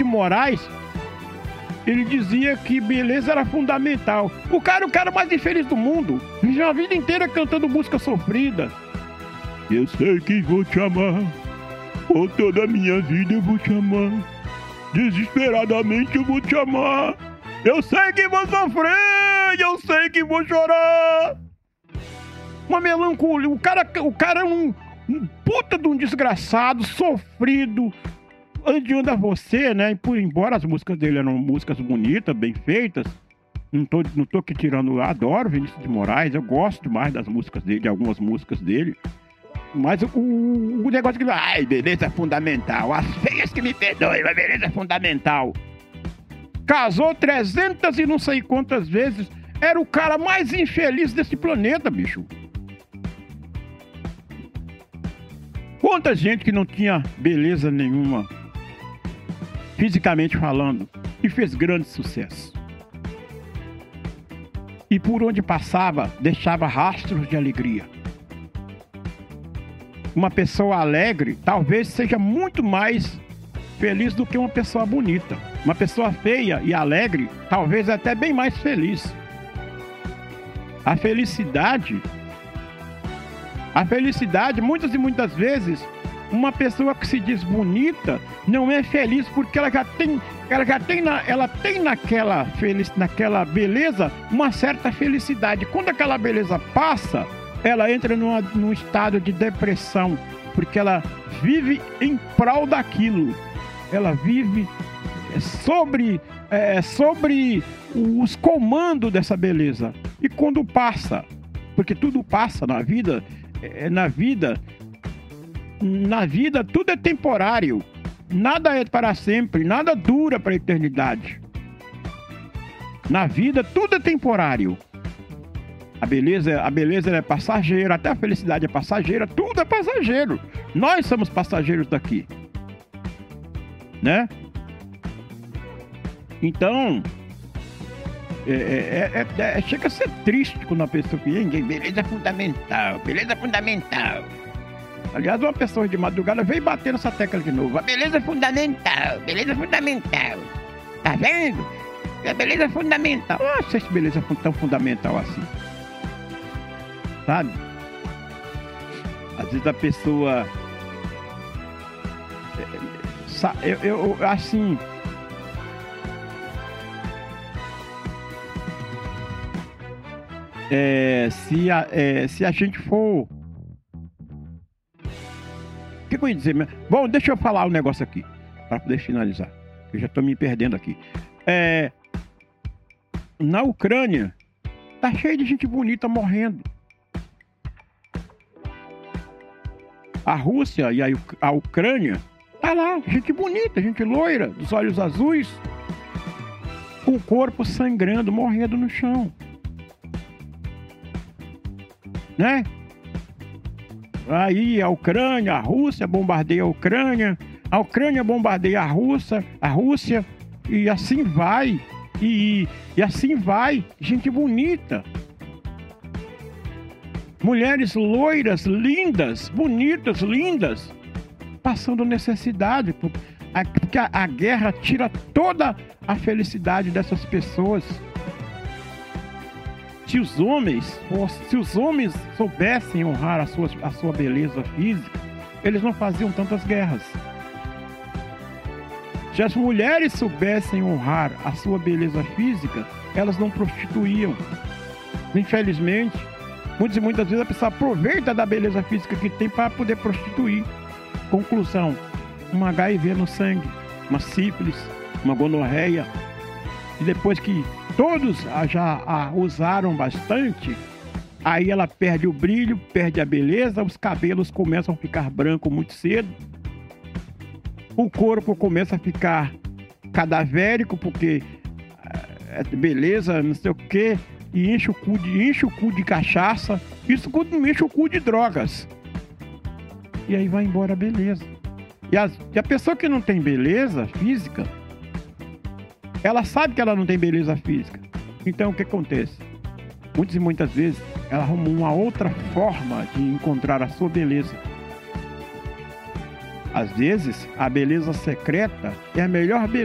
Moraes, ele dizia que beleza era fundamental. O cara mais infeliz do mundo. Já a vida inteira cantando música sofrida. Eu sei que vou te amar. Por toda a minha vida eu vou te amar. Desesperadamente eu vou te amar. Eu sei que vou sofrer. Eu sei que vou chorar. Uma melancolia. O cara é um puta de um desgraçado, sofrido. Adianta a você, né? Embora as músicas dele eram músicas bonitas, bem feitas, não tô aqui tirando, eu adoro Vinícius de Moraes, eu gosto demais das músicas dele, de algumas músicas dele, mas o negócio que, ai, beleza fundamental, as feias que me perdoem, mas beleza fundamental. Casou 300 e não sei quantas vezes, era o cara mais infeliz desse planeta, bicho. Quanta gente que não tinha beleza nenhuma, fisicamente falando, e fez grande sucesso. E por onde passava, deixava rastros de alegria. Uma pessoa alegre talvez seja muito mais feliz do que uma pessoa bonita. Uma pessoa feia e alegre talvez até bem mais feliz. A felicidade, muitas e muitas vezes, uma pessoa que se diz bonita não é feliz porque ela tem naquela beleza uma certa felicidade. Quando aquela beleza passa, ela entra num estado de depressão, porque ela vive em prol daquilo. Ela vive sobre os comandos dessa beleza. E quando passa, porque tudo passa na vida, na vida tudo é temporário, nada é para sempre, nada dura para a eternidade. Na vida tudo é temporário. A beleza é passageira, até a felicidade é passageira, tudo é passageiro. Nós somos passageiros daqui, né? Então, chega a ser triste quando a pessoa fica, beleza fundamental, beleza fundamental. Aliás, uma pessoa de madrugada veio bater nessa tecla de novo. A beleza é fundamental, beleza fundamental. Tá vendo? A beleza é fundamental. Ah, não sei se beleza é tão fundamental assim. Sabe? Às vezes a pessoa... assim... se a gente for... O que eu ia dizer? Bom, deixa eu falar um negócio aqui, para poder finalizar. Eu já estou me perdendo aqui. Na Ucrânia, tá cheio de gente bonita morrendo. A Rússia e a Ucrânia, tá lá, gente bonita, gente loira, dos olhos azuis, com o corpo sangrando, morrendo no chão. Né? Aí a Ucrânia, a Rússia bombardeia a Ucrânia bombardeia a Rússia, e assim vai, e assim vai, gente bonita. Mulheres loiras, lindas, bonitas, lindas, passando necessidade, porque a guerra tira toda a felicidade dessas pessoas. Se os homens soubessem honrar a sua beleza física, eles não faziam tantas guerras. Se as mulheres soubessem honrar a sua beleza física, elas não prostituíam. Infelizmente, muitas vezes a pessoa aproveita da beleza física que tem para poder prostituir. Conclusão: um HIV no sangue, uma sífilis, uma gonorreia. E depois que todos já a usaram bastante, aí ela perde o brilho, perde a beleza, os cabelos começam a ficar brancos muito cedo, o corpo começa a ficar cadavérico, porque beleza, não sei o que, e enche o cu de cachaça, isso enche o cu de drogas. E aí vai embora a beleza. E a pessoa que não tem beleza física, ela sabe que ela não tem beleza física. Então o que acontece? Muitas vezes ela arruma uma outra forma de encontrar a sua beleza. Às vezes a beleza secreta é a melhor beleza.